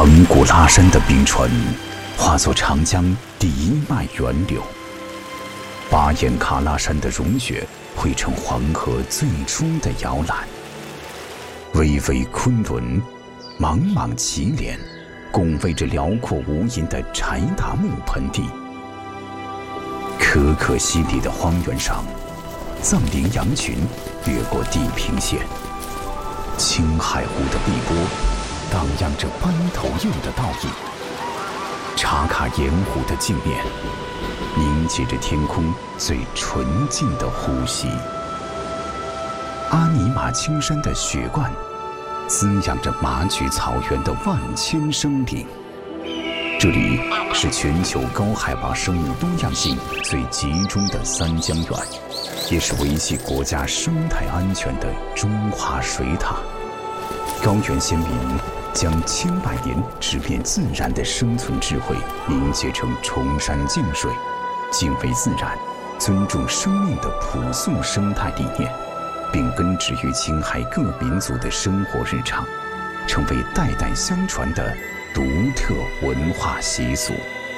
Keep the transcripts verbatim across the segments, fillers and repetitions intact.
腾古拉山的冰川化作长江第一脉源流，巴彦喀拉山的融雪汇成黄河最初的摇篮。巍巍昆仑，茫茫祁连，拱卫着辽阔无垠的柴达木盆地。可可西里的荒原上，藏羚羊群掠过地平线。青海湖的碧波荡漾着斑头鼬的倒影。茶卡盐湖的镜面凝结着天空最纯净的呼吸。阿尼玛青山的雪冠滋养着马曲草原的万千生灵。这里是全球高海拔生物多样性最集中的三江源，也是维系国家生态安全的中华水塔。高原先民将千百年直面自然的生存智慧凝结成崇山峻水，敬畏自然、尊重生命的朴素生态理念，并根植于青海各民族的生活日常，成为代代相传的独特文化习俗。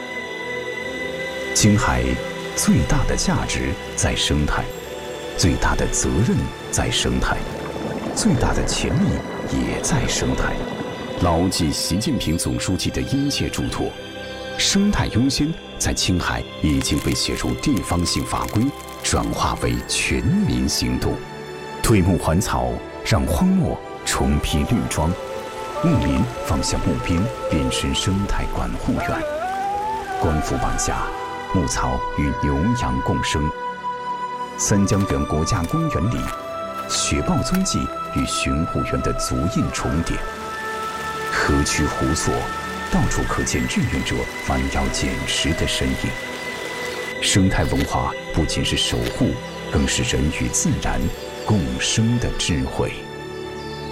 青海最大的价值在生态，最大的责任在生态，最大的潜力也在生态。牢记习近平总书记的殷切嘱托，生态优先在青海已经被写入地方性法规，转化为全民行动。退木还草，让荒漠重披绿装，木林放向木边，变身生态管护员。光伏板下，牧草与牛羊共生。三江源国家公园里，雪豹踪迹与巡护员的足印重叠。河曲湖泊，到处可见志愿者弯腰捡拾的身影。生态文化不仅是守护，更是人与自然共生的智慧。